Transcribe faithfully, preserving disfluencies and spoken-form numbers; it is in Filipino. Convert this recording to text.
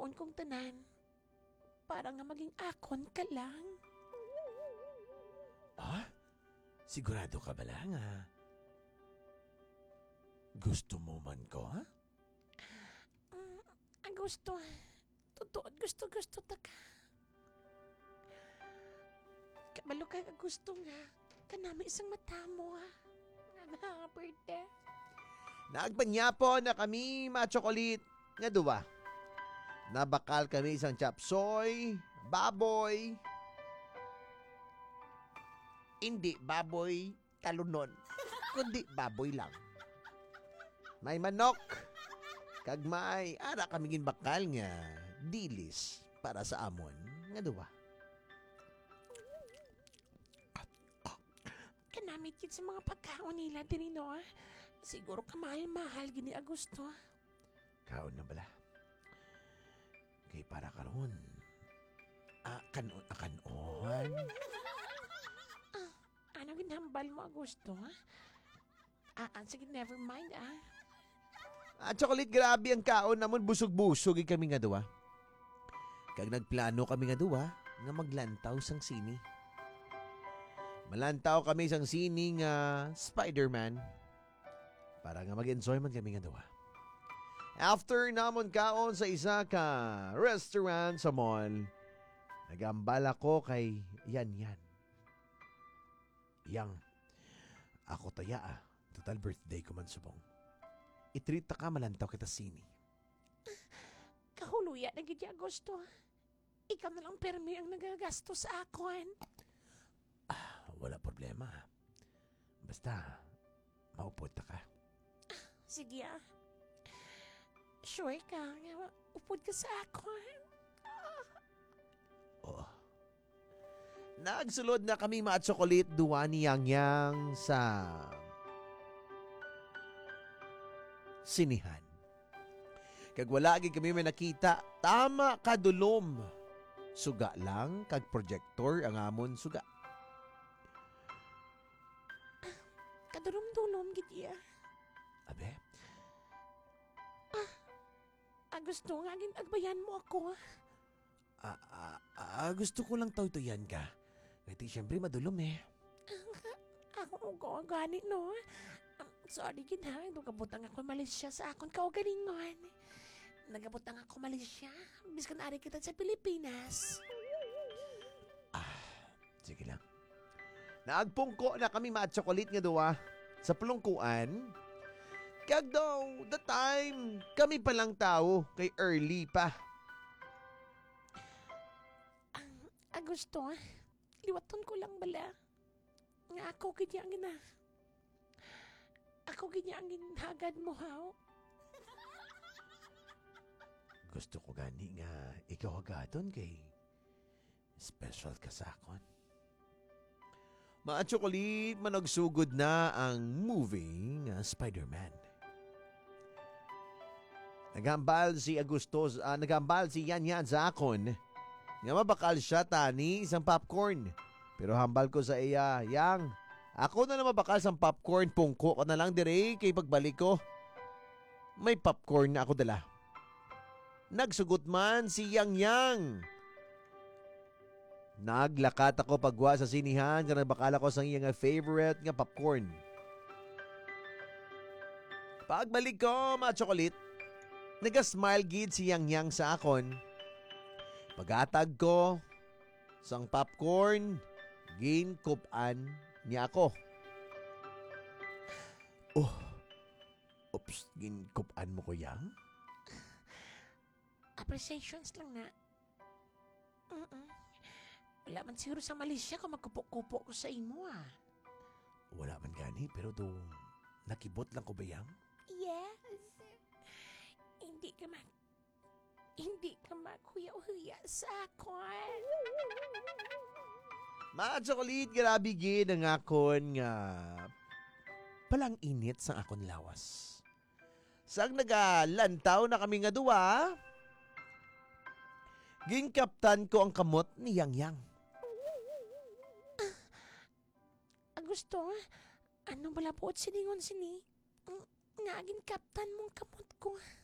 tinuon kong tanan. Para nga maging akon ka lang. Ah? Sigurado ka ba lang, ha? Gusto mo man ko, ha? Mm, ang gusto. Totoo, gusto, gusto ta ka. Kabalo ka ang gusto nga. Kanami isang mata mo, ha? Nga birthday. Naagpanyapo na kami, ma-chocolate. Nga duwa. Nabakal kami isang chapsoy, baboy. Hindi baboy talunon, kundi baboy lang. May manok. Kag may ara kami ginbakal nga dilis para sa amon. Nga duwa. Kanamit yun sa mga pagkaon nila din, no? Siguro kamahal-mahal gini Agosto. Kaon na bala. Kay para karon. Ah, kanon, ah, kanon. Ano ginhambal mo Agosto, ha? Ah, ah, sige, never mind, ah. Ah, chocolate, grabe ang kaon namon, busog-busog eh kami nga duwa. Kag nagplano kami nga duwa nga maglantaw sang sini. Malantaw kami sang sini nga Spider-Man para nga mag-enjoy man kami nga duwa. After namon kaon sa isa ka restaurant sa mall, nagambal ako kay Yan Yan. Yang, ako taya ah. Total birthday ko man subong. I-treat ta ka malantaw kita sini. Kahuluya na gidi Agosto. Ikaw na lang permi ang nagagasto sa akon. Ah, wala problema. Basta, maupod ta ka. Sige, ah. Sure ka nga, upod ka sa akon. Oo. Nagsulod na kami ma-chocolate duwa ni Yang Yang sa sinihan. Kag wala gid kami may nakita, tama kadulom. Suga lang kag projector ang amon suga. Kadulom-dulom gidi, ah. Abe, Ah, gusto nga gin agbayan mo ako, ah. ah, ah, ah, gusto ko lang tawtoyan ka. Kasi siyempre madulom eh. Ako ko gani no. Um, sorry gid ha, nagabutang ako Malaysia sa akon kaugalingon. Nagabutang ako Malaysia, biskan ari kita sa Pilipinas. Sige lang. Naagpungko na kami ma-chocolate nga duwa sa pulungkuan. Kag daw, the time, kami palang tao kay early pa. Ah, gusto, ah. Liwaton ko lang bala. Nga ako kanya ang gina. Ako kanya ang ginhagad mo, haw. Gusto ko gani nga ikaw agaton kay special ka sa akon. Ma-chocolate, managsugod na ang movie nga Spider-Man. Nagambal si Agustos, uh, nagambal si Yan Yan sa akon. Nga mabakal siya tani isang popcorn. Pero hambal ko sa iya, Yang, ako na na mabakal sa popcorn, pungko ko na lang dire kay pagbalik ko. May popcorn na ako dala. Nagsugot man si Yang Yang. Naglakat ako pagwa sa sinihan kaya nagbakala ko sa iya nga favorite nga popcorn. Pagbalik ko, mga chocolate, naga-smile gid si Yang Yang sa akon. Pagatag ko sang popcorn, ginkupan niya ako. Oh, oops, ginkupan mo ko Yang? Appreciations lang na. Mm-mm. Wala man siguro sa Malaysia kung magkupo-kupo ko sa imo, ah. Wala man gani, pero do, nakibot lang ko ba Yang? Yes. Hindi ka mag... Hindi ka maghuya-huya sa akon. Mga chocolate, grabe gid ang akon nga palang init sa akon lawas. Sang nagalantaw na kami nga duwa, ginkaptan ko ang kamot ni Yang Yang. Ang gusto, ano bala po at siningon sini? Nga agin kaptan mong kamot ko.